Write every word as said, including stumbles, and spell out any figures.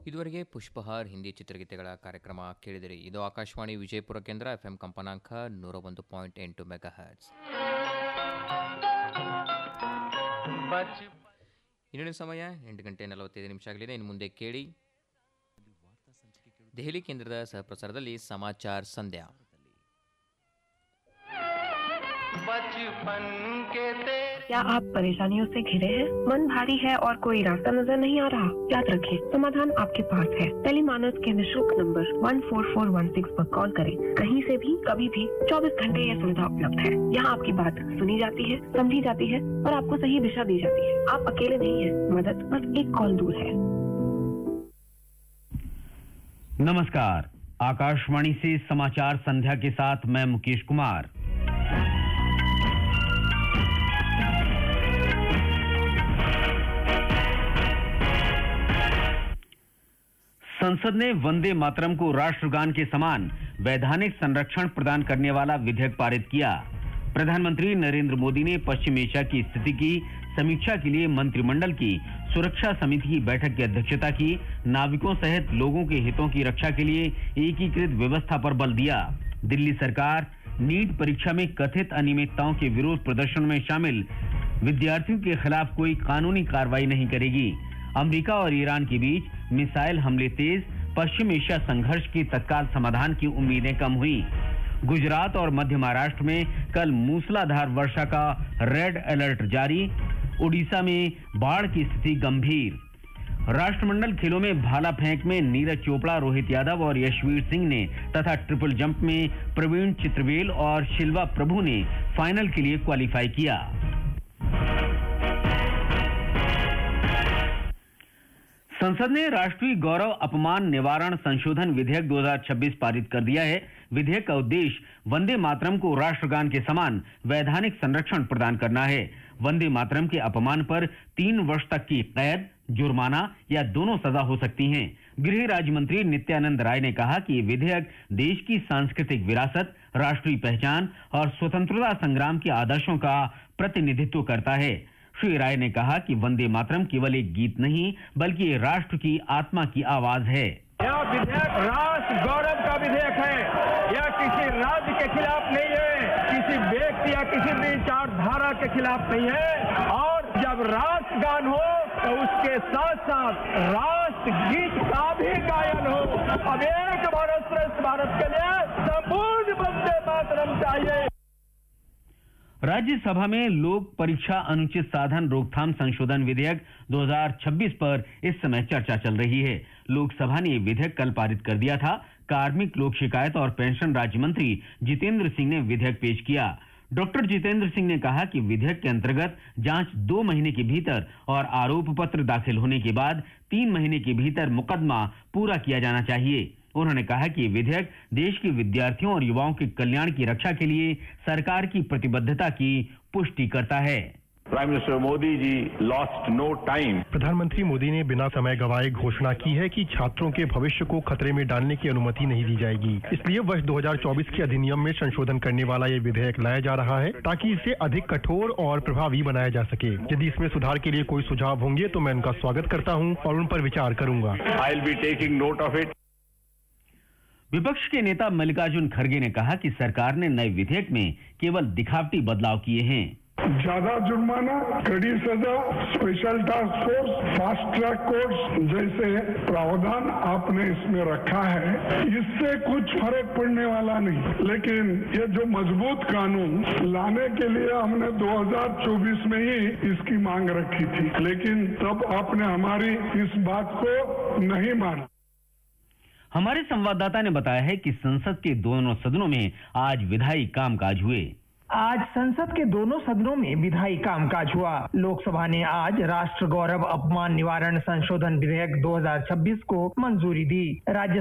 ಇದುವರೆಗೆ ಪುಷ್ಪಹಾರ್ ಹಿಂದಿ ಚಿತ್ರಗೀತೆಗಳ ಕಾರ್ಯಕ್ರಮ ಕೇಳಿದಿರಿ. ಇದು ಆಕಾಶವಾಣಿ ವಿಜಯಪುರ ಕೇಂದ್ರ, ಎಫ್ಎಂ ಕಂಪನಾಂಕ ನೂರ ಒಂದು ಪಾಯಿಂಟ್ ಎಂಟು ಮೆಗಾ ಹರ್ಟ್ಸ್. ಇನ್ನೊಂದು ಸಮಯ ಎಂಟು ಗಂಟೆ ನಲವತ್ತೈದು ನಿಮಿಷ ಆಗಲಿದೆ. ಇನ್ನು ಮುಂದೆ ಕೇಳಿ ದೆಹಲಿ ಕೇಂದ್ರದ ಸಹಪ್ರಸಾರದಲ್ಲಿ ಸಮಾಚಾರ ಸಂಧ್ಯಾ. क्या आप परेशानियों से घिरे हैं? मन भारी है और कोई रास्ता नजर नहीं आ रहा? याद रखें, समाधान आपके पास है. टेलीमानस के निःशुल्क number one four four one six पर कॉल करें. कहीं से भी कभी भी चौबीस घंटे यह सुविधा उपलब्ध है. यहाँ आपकी बात सुनी जाती है, समझी जाती है और आपको सही दिशा दी जाती है. आप अकेले नहीं हैं. मदद बस एक कॉल दूर है. नमस्कार, आकाशवाणी से समाचार संध्या के साथ मैं मुकेश कुमार. संसद ने वंदे मातरम को राष्ट्रगान के समान वैधानिक संरक्षण प्रदान करने वाला विधेयक पारित किया. प्रधानमंत्री नरेंद्र मोदी ने पश्चिम एशिया की स्थिति की समीक्षा के लिए मंत्रिमंडल की सुरक्षा समिति की बैठक की अध्यक्षता की. नाविकों सहित लोगों के हितों की रक्षा के लिए एकीकृत व्यवस्था पर बल दिया. दिल्ली सरकार नीट परीक्षा में कथित अनियमितताओं के विरोध प्रदर्शन में शामिल विद्यार्थियों के खिलाफ कोई कानूनी कार्रवाई नहीं करेगी. अमेरिका और ईरान के बीच मिसाइल हमले तेज, पश्चिम एशिया संघर्ष की तत्काल समाधान की उम्मीदें कम हुई. गुजरात और मध्य महाराष्ट्र में कल मूसलाधार वर्षा का रेड अलर्ट जारी. उड़ीसा में बाढ़ की स्थिति गंभीर. राष्ट्रमंडल खेलों में भाला फेंक में नीरज चोपड़ा, रोहित यादव और यशवीर सिंह ने तथा ट्रिपल जंप में प्रवीण चित्रवेल और शिल्वा प्रभु ने फाइनल के लिए क्वालिफाई किया. संसद ने राष्ट्रीय गौरव अपमान निवारण संशोधन विधेयक दो हज़ार छब्बीस पारित कर दिया है. विधेयक का उद्देश्य वंदे मातरम को राष्ट्रगान के समान वैधानिक संरक्षण प्रदान करना है. वंदे मातरम के अपमान पर तीन वर्ष तक की कैद, जुर्माना या दोनों सजा हो सकती हैं. गृह राज्य मंत्री नित्यानंद राय ने कहा कि ये विधेयक देश की सांस्कृतिक विरासत, राष्ट्रीय पहचान और स्वतंत्रता संग्राम के आदर्शों का प्रतिनिधित्व करता है. श्री राय ने कहा कि वंदे मातरम केवल एक गीत नहीं बल्कि राष्ट्र की आत्मा की आवाज है. यह विधेयक राष्ट्र गौरव का विधेयक है. यह किसी राज्य के खिलाफ नहीं है, किसी व्यक्ति या किसी विचारधारा के खिलाफ नहीं है. और जब राष्ट्रगान हो तो उसके साथ साथ राष्ट्र गीत का भी गायन हो. अब एक भारत श्रेष्ठ भारत के लिए संपूर्ण वंदे मातरम चाहिए. राज्यसभा में लोक परीक्षा अनुचित साधन रोकथाम संशोधन विधेयक दो हज़ार छब्बीस पर इस समय चर्चा चल रही है. लोकसभा ने ये विधेयक कल पारित कर दिया था. कार्मिक, लोक शिकायत और पेंशन राज्य मंत्री जितेंद्र सिंह ने विधेयक पेश किया. डॉक्टर जितेंद्र सिंह ने कहा कि विधेयक के अंतर्गत जांच दो महीने के भीतर और आरोप पत्र दाखिल होने के बाद तीन महीने के भीतर मुकदमा पूरा किया जाना चाहिए. उन्होंने कहा कि विधेयक देश के विद्यार्थियों और युवाओं के कल्याण की रक्षा के लिए सरकार की प्रतिबद्धता की पुष्टि करता है. Prime minister Modi ji lost no time. प्रधानमंत्री मोदी ने बिना समय गवाए घोषणा की है कि छात्रों के भविष्य को खतरे में डालने की अनुमति नहीं दी जाएगी. इसलिए वर्ष दो हज़ार चौबीस के अधिनियम में संशोधन करने वाला ये विधेयक लाया जा रहा है ताकि इसे अधिक कठोर और प्रभावी बनाया जा सके. यदि इसमें सुधार के लिए कोई सुझाव होंगे तो मैं उनका स्वागत करता हूँ और उन पर विचार करूंगा. I will be taking note of it. विपक्ष के नेता मल्लिकार्जुन खड़गे ने कहा कि सरकार ने नए विधेयक में केवल दिखावटी बदलाव किए हैं. ज्यादा जुर्माना, कड़ी सजा, special task force, fast track courts जैसे प्रावधान आपने इसमें रखा है. इससे कुछ फर्क पड़ने वाला नहीं, लेकिन ये जो मजबूत कानून लाने के लिए हमने दो हज़ार चौबीस में ही इसकी मांग रखी थी, लेकिन तब आपने हमारी इस बात को नहीं माना. हमारे संवाददाता ने बताया है कि संसद के दोनों सदनों में आज विधायी कामकाज हुए. आज संसद के दोनों सदनों में विधायी कामकाज हुआ. लोकसभा ने आज राष्ट्र गौरव अपमान निवारण संशोधन विधेयक दो हज़ार छब्बीस को मंजूरी दी. राज्य